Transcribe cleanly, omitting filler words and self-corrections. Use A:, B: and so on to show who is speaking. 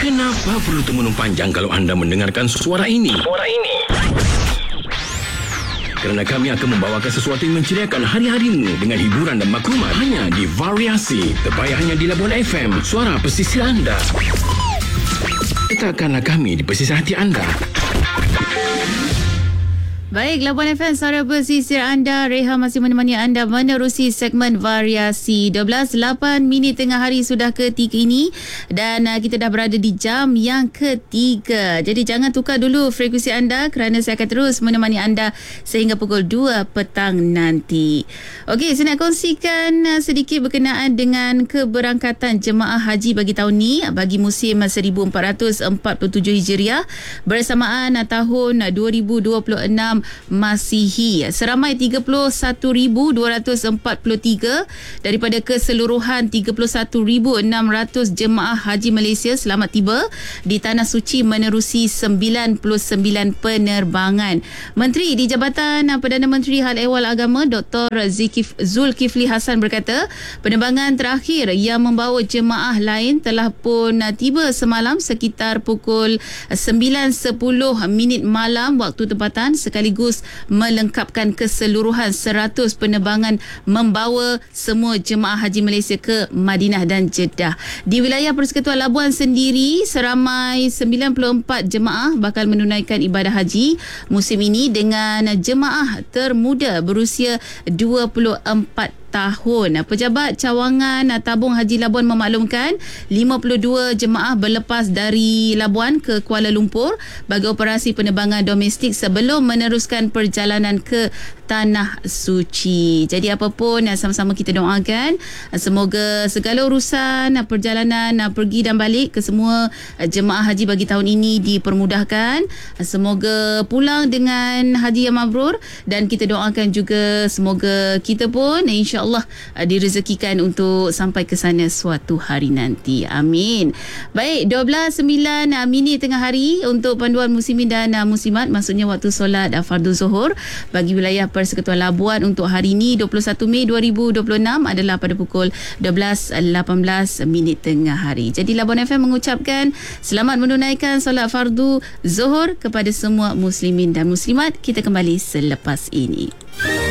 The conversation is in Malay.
A: Kenapa perlu termenung panjang kalau anda mendengarkan suara ini? Kerana kami akan membawakan sesuatu yang menceriakan hari-harimu dengan hiburan dan maklumat hanya di Variasi, terbaik hanya di Labuan FM, suara pesisir anda. Letakkanlah kami di pesisir hati anda.
B: Baik, Labuan FM, suara pesisir anda. Reha masih menemani anda menerusi segmen Variasi. 12.08 tengah hari sudah ketiga ini dan kita dah berada di jam yang ketiga. Jadi jangan tukar dulu frekuensi anda kerana saya akan terus menemani anda sehingga pukul 2 petang nanti. Okey, saya nak kongsikan sedikit berkenaan dengan keberangkatan jemaah haji bagi tahun ni, bagi musim 1447 Hijriah bersamaan tahun 2026 Masihi. Seramai 31,243 daripada keseluruhan 31,600 jemaah haji Malaysia selamat tiba di Tanah Suci menerusi 99 penerbangan. Menteri di Jabatan Perdana Menteri Hal Ehwal Agama Dr. Zulkifli Hasan berkata, penerbangan terakhir yang membawa jemaah lain telah pun tiba semalam sekitar pukul 9.10 malam waktu tempatan, sekaligus melengkapkan keseluruhan 100 penerbangan membawa semua jemaah haji Malaysia ke Madinah dan Jeddah. Di wilayah Persekutuan Labuan sendiri, seramai 94 jemaah bakal menunaikan ibadah haji musim ini dengan jemaah termuda berusia 24 tahun. Pejabat Cawangan Tabung Haji Labuan memaklumkan 52 jemaah berlepas dari Labuan ke Kuala Lumpur bagi operasi penerbangan domestik sebelum meneruskan perjalanan ke Tanah Suci. Jadi apapun, sama-sama kita doakan semoga segala urusan perjalanan pergi dan balik ke semua jemaah haji bagi tahun ini dipermudahkan. Semoga pulang dengan haji yang mabrur dan kita doakan juga semoga kita pun insya-Allah direzekikan untuk sampai ke sana suatu hari nanti. Amin. Baik, 12.09 tengah hari untuk panduan muslimin dan muslimat, maksudnya waktu solat fardu zuhur bagi wilayah Persekutuan Labuan untuk hari ini 21 Mei 2026 adalah pada pukul 12.18 tengah hari. Jadi Labuan FM mengucapkan selamat menunaikan solat fardu zuhur kepada semua muslimin dan muslimat. Kita kembali selepas ini.